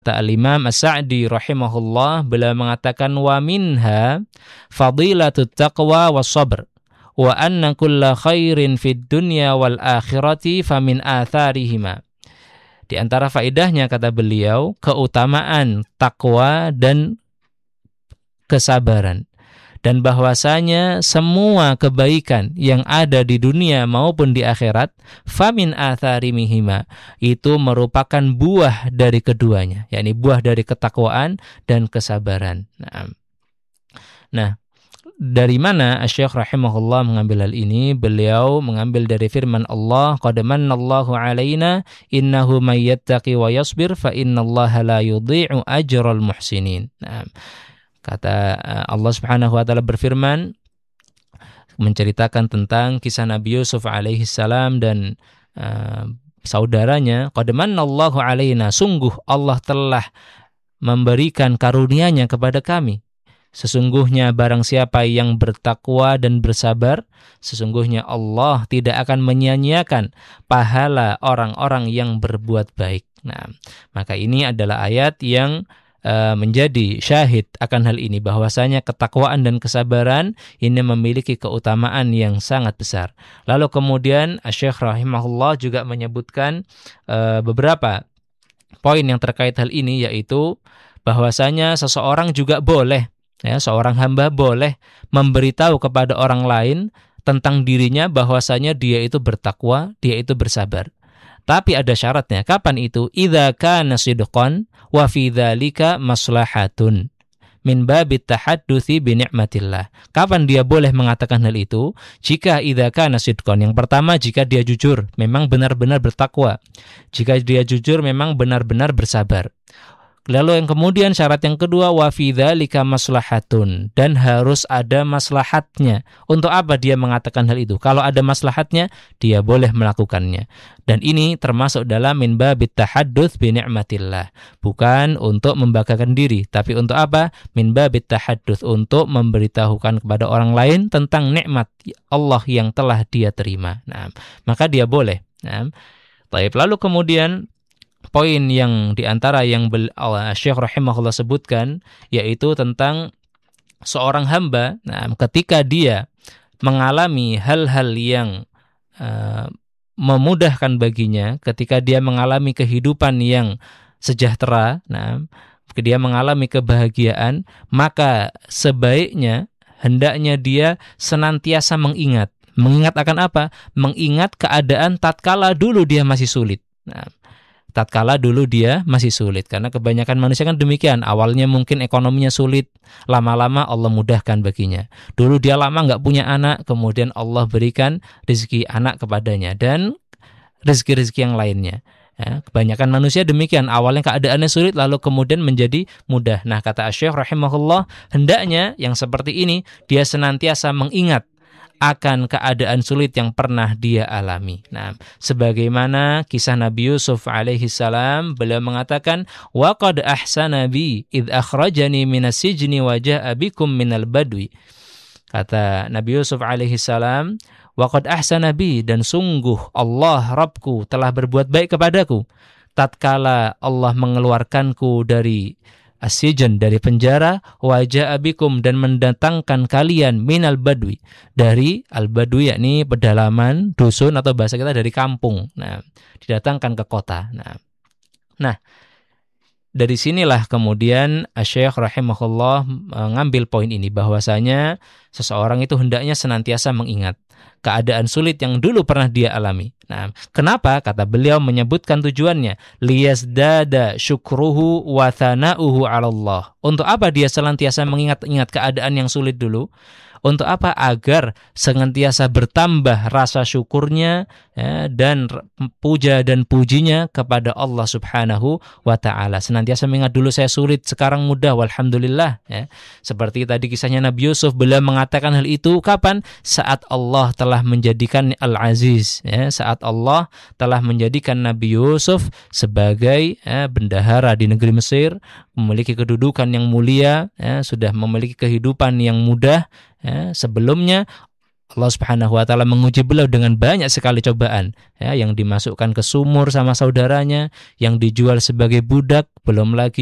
Al-Imam As-Sa'di rahimahullah beliau mengatakan wa minha fadilatut taqwa was sabr wa anna kulla khairin fid dunya wal akhirati famin atharihima. Di antara faedahnya kata beliau keutamaan takwa dan kesabaran, dan bahwasanya semua kebaikan yang ada di dunia maupun di akhirat famin atharimihima, itu merupakan buah dari keduanya, yakni buah dari ketakwaan dan kesabaran. Nah, dari mana Asy-Syaikh rahimahullah mengambil hal ini? Beliau mengambil dari firman Allah, qad mannallahu 'alaina innahu may yattaqi wa yasbir fa innallaha la yudhi'u ajral muhsinin. Kata Allah Subhanahu wa taala berfirman menceritakan tentang kisah Nabi Yusuf alaihi salam dan saudaranya, qad mannallahu 'alaina, sungguh Allah telah memberikan karunia-Nya kepada kami. Sesungguhnya barang siapa yang bertakwa dan bersabar, sesungguhnya Allah tidak akan menyia-nyiakan pahala orang-orang yang berbuat baik. Nah, maka ini adalah ayat yang menjadi syahid akan hal ini, bahwasanya ketakwaan dan kesabaran ini memiliki keutamaan yang sangat besar. Lalu kemudian Asy-Syaikh rahimahullah juga menyebutkan beberapa poin yang terkait hal ini, yaitu bahwasanya seseorang juga boleh, seorang hamba boleh memberitahu kepada orang lain tentang dirinya bahwasanya dia itu bertakwa, dia itu bersabar. Tapi ada syaratnya. Kapan itu? Idza kana sidqan wa fi dzalika maslahatun min babit tahadduthi bi ni'matillah. Kapan dia boleh mengatakan hal itu? Jika idza kana sidqan, yang pertama jika dia jujur, memang benar-benar bertakwa. Jika dia jujur memang benar-benar bersabar. Lalu yang kemudian syarat yang kedua, wa fi dzalika maslahatun, dan harus ada maslahatnya. Untuk apa dia mengatakan hal itu? Kalau ada maslahatnya, dia boleh melakukannya. Dan ini termasuk dalam min babit tahadduts bi ni'matillah. Bukan untuk membanggakan diri, tapi untuk apa? Min babit tahadduts, untuk memberitahukan kepada orang lain tentang nikmat Allah yang telah dia terima. Nah, maka dia boleh. Nah, baik, lalu kemudian poin yang diantara yang Syekh rahimahullah sebutkan, yaitu tentang seorang hamba, ketika dia mengalami hal-hal yang memudahkan baginya, ketika dia mengalami kehidupan yang sejahtera, dia mengalami kebahagiaan, maka sebaiknya hendaknya dia senantiasa mengingat akan apa? Mengingat keadaan tatkala dulu dia masih sulit. Tatkala dulu dia masih sulit, karena kebanyakan manusia kan demikian. Awalnya mungkin ekonominya sulit, lama-lama Allah mudahkan baginya. Dulu dia lama nggak punya anak, kemudian Allah berikan rezeki anak kepadanya dan rezeki-rezeki yang lainnya. Kebanyakan manusia demikian, awalnya keadaannya sulit lalu kemudian menjadi mudah. Nah, kata Asy-Syaikh rahimahullah, hendaknya yang seperti ini dia senantiasa mengingat akan keadaan sulit yang pernah dia alami. Nah, sebagaimana kisah Nabi Yusuf alaihi salam, beliau mengatakan, wa qad ahsana bi id akhrajani minas sijni wa jaa bikum minal badwi. Kata Nabi Yusuf alaihi salam, wa qad ahsana bi, dan sungguh Allah Rabbku telah berbuat baik kepadaku tatkala Allah mengeluarkanku dari as-sijn, dari penjara, wa jaa bikum, dan mendatangkan kalian minal badwi, dari al-badwi yakni pedalaman, dusun, atau bahasa kita dari kampung. Nah, didatangkan ke kota. Nah, dari sinilah kemudian Asy-Syaikh rahimahullah mengambil poin ini, bahwasanya seseorang itu hendaknya senantiasa mengingat keadaan sulit yang dulu pernah dia alami. Nah, kenapa? Kata beliau menyebutkan tujuannya, liyazdada syukruhu wa thana'uhu 'ala Allah. Untuk apa dia senantiasa mengingat-ingat keadaan yang sulit dulu? Untuk apa? Agar senantiasa bertambah rasa syukurnya dan puja dan pujinya kepada Allah Subhanahu wa ta'ala. Senantiasa mengingat, dulu saya sulit, sekarang mudah, walhamdulillah. Seperti tadi kisahnya Nabi Yusuf, beliau mengatakan hal itu kapan? Saat Allah telah menjadikan Al-Aziz, saat Allah telah menjadikan Nabi Yusuf sebagai bendahara di negeri Mesir, memiliki kedudukan yang mulia, sudah memiliki kehidupan yang mudah. Sebelumnya Allah Subhanahu wa taala menguji beliau dengan banyak sekali cobaan, ya, yang dimasukkan ke sumur sama saudaranya, yang dijual sebagai budak, belum lagi